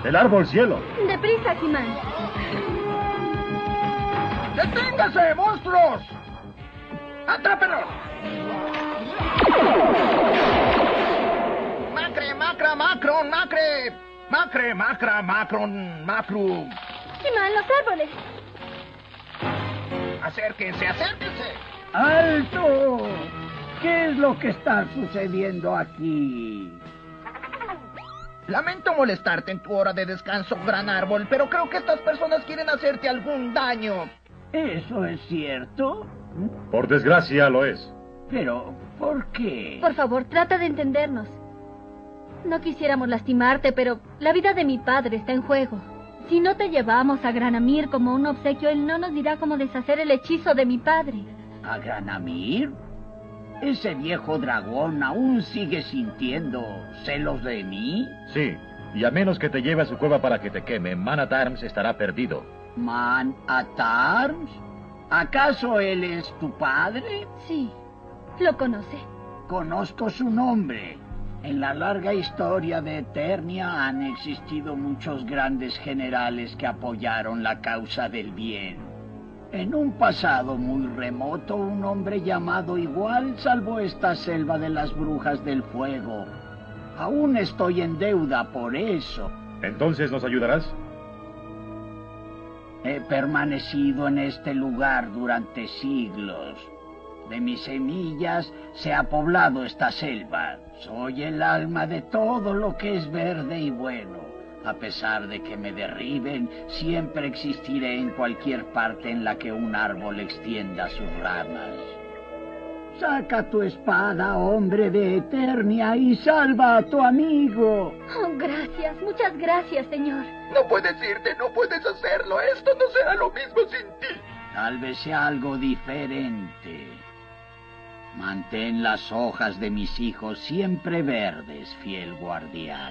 ¡El árbol cielo! ¡Deprisa, He-Man! ¡Deténgase, monstruos! ¡Atrápenlos! ¡Macre, macra, macron, macre! ¡Macre, macra, macron, macru! He-Man, los árboles. ¡Acérquense, acérquense! ¡Alto! ¿Qué es lo que está sucediendo aquí? Lamento molestarte en tu hora de descanso, gran árbol, pero creo que estas personas quieren hacerte algún daño. ¿Eso es cierto? Por desgracia lo es. Pero, ¿por qué? Por favor, trata de entendernos. No quisiéramos lastimarte, pero la vida de mi padre está en juego. Si no te llevamos a Granamir como un obsequio, él no nos dirá cómo deshacer el hechizo de mi padre. ¿A Granamir? ¿Ese viejo dragón aún sigue sintiendo celos de mí? Sí, y a menos que te lleve a su cueva para que te queme, Man-at-Arms estará perdido. ¿Man-at-Arms? ¿Acaso él es tu padre? Sí, lo conoce. Conozco su nombre. En la larga historia de Eternia han existido muchos grandes generales que apoyaron la causa del bien. En un pasado muy remoto, un hombre llamado igual salvó esta selva de las brujas del fuego. Aún estoy en deuda por eso. ¿Entonces nos ayudarás? He permanecido en este lugar durante siglos. De mis semillas se ha poblado esta selva. Soy el alma de todo lo que es verde y bueno. A pesar de que me derriben, siempre existiré en cualquier parte en la que un árbol extienda sus ramas. Saca tu espada, hombre de Eternia, y salva a tu amigo. Oh, gracias, muchas gracias, señor. No puedes irte, no puedes hacerlo. Esto no será lo mismo sin ti. Tal vez sea algo diferente. Mantén las hojas de mis hijos siempre verdes, fiel guardián.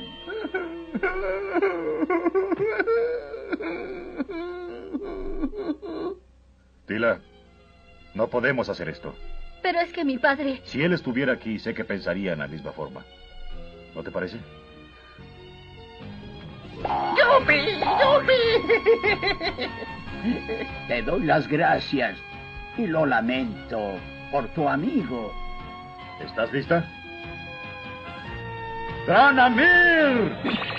Tila, no podemos hacer esto. Pero es que mi padre... Si él estuviera aquí, sé que pensaría en la misma forma. ¿No te parece? ¡Yupi! ¡Yupi! Te doy las gracias y lo lamento por tu amigo. ¿Estás lista? ¡Granamir!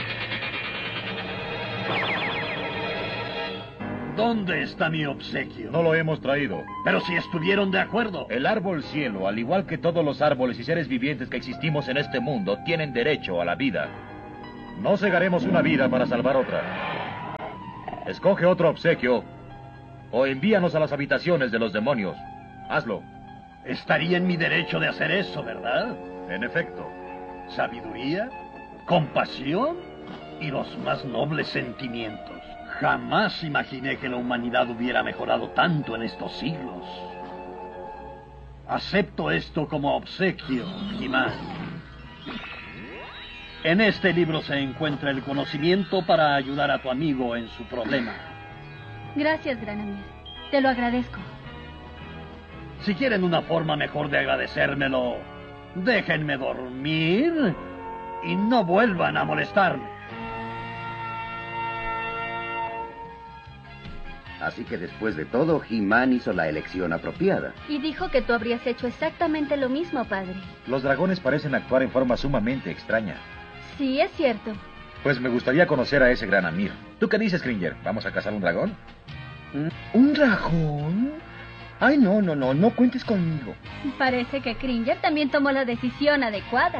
¿Dónde está mi obsequio? No lo hemos traído. Pero si estuvieron de acuerdo. El árbol cielo, al igual que todos los árboles y seres vivientes que existimos en este mundo, tienen derecho a la vida. No cegaremos una vida para salvar otra. Escoge otro obsequio o envíanos a las habitaciones de los demonios. Hazlo. Estaría en mi derecho de hacer eso, ¿verdad? En efecto. Sabiduría, compasión y los más nobles sentimientos. Jamás imaginé que la humanidad hubiera mejorado tanto en estos siglos. Acepto esto como obsequio, He-Man. En este libro se encuentra el conocimiento para ayudar a tu amigo en su problema. Gracias, Granamir. Te lo agradezco. Si quieren una forma mejor de agradecérmelo, déjenme dormir y no vuelvan a molestarme. Así que después de todo, He-Man hizo la elección apropiada. Y dijo que tú habrías hecho exactamente lo mismo, padre. Los dragones parecen actuar en forma sumamente extraña. Sí, es cierto. Pues me gustaría conocer a ese Granamir. ¿Tú qué dices, Cringer? ¿Vamos a cazar un dragón? ¿Un dragón? Ay, no cuentes conmigo. Parece que Cringer también tomó la decisión adecuada.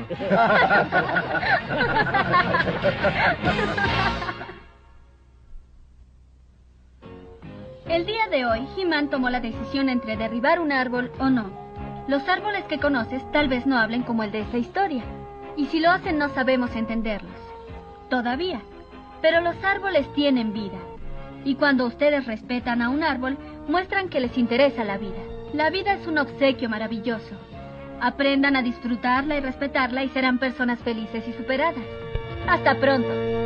El día de hoy, He-Man tomó la decisión entre derribar un árbol o no. Los árboles que conoces tal vez no hablen como el de esta historia. Y si lo hacen, no sabemos entenderlos. Todavía. Pero los árboles tienen vida. Y cuando ustedes respetan a un árbol, muestran que les interesa la vida. La vida es un obsequio maravilloso. Aprendan a disfrutarla y respetarla y serán personas felices y superadas. Hasta pronto.